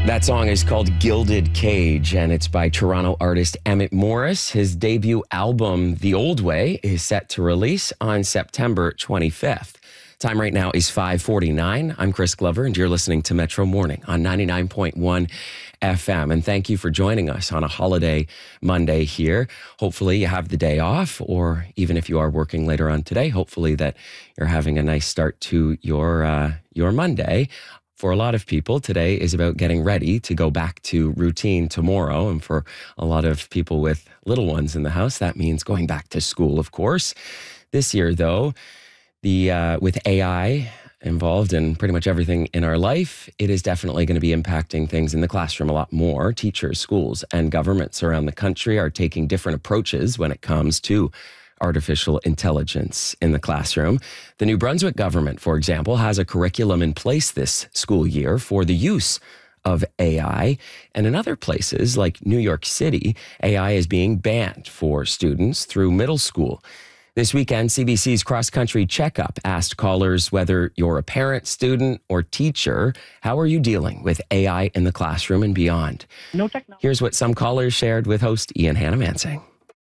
That song is called Gilded Cage, and it's by Toronto artist Emmett Morris. His debut album, The Old Way, is set to release on September 25th. Time right now is 5:49. I'm Chris Glover, and you're listening to Metro Morning on 99.1 FM. And thank you for joining us on a holiday Monday here. Hopefully you have the day off, or even if you are working later on today, hopefully that you're having a nice start to your Monday. For a lot of people, today is about getting ready to go back to routine tomorrow. And for a lot of people with little ones in the house, that means going back to school, of course. This year, though, with AI involved in pretty much everything in our life, it is definitely going to be impacting things in the classroom a lot more. Teachers, schools, and governments around the country are taking different approaches when it comes to artificial intelligence in the classroom. The New Brunswick government, for example, has a curriculum in place this school year for the use of AI. And in other places, like New York City, AI is being banned for students through middle school. This weekend, CBC's Cross Country Checkup asked callers whether you're a parent, student, or teacher, how are you dealing with AI in the classroom and beyond? No technology. Here's what some callers shared with host Ian Hannah-Mansing.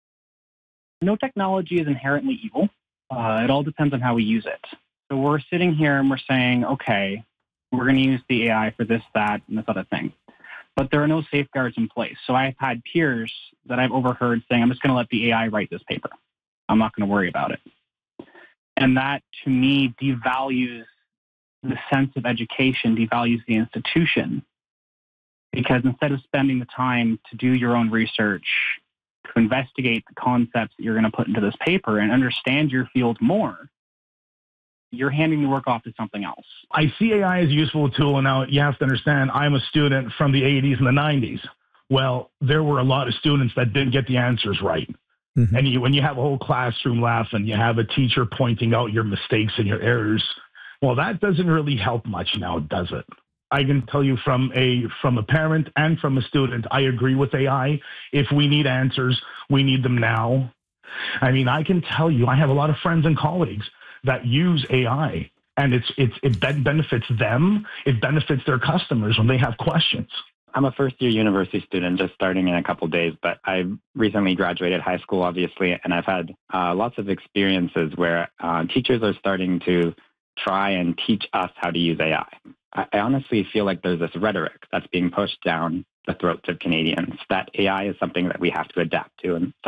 No technology is inherently evil. It all depends on how we use it. So we're sitting here and we're saying, okay, we're going to use the AI for this, that, and this other thing. But there are no safeguards in place. So I've had peers that I've overheard saying, I'm just going to let the AI write this paper. I'm not going to worry about it. And that, to me, devalues the sense of education, devalues the institution. Because instead of spending the time to do your own research, to investigate the concepts that you're going to put into this paper and understand your field more, you're handing the work off to something else. I see AI as a useful tool, and now you have to understand, I'm a student from the 80s and the 90s. Well, there were a lot of students that didn't get the answers right. Mm-hmm. And when you have a whole classroom laughing, you have a teacher pointing out your mistakes and your errors, well, that doesn't really help much now, does it? I can tell you from a parent and from a student, I agree with AI. If we need answers, we need them now. I mean, I can tell you, I have a lot of friends and colleagues that use AI, and it benefits them. It benefits their customers when they have questions. I'm a first-year university student just starting in a couple of days, but I've recently graduated high school, obviously, and I've had lots of experiences where teachers are starting to try and teach us how to use AI. I honestly feel like there's this rhetoric that's being pushed down the throats of Canadians that AI is something that we have to adapt to. And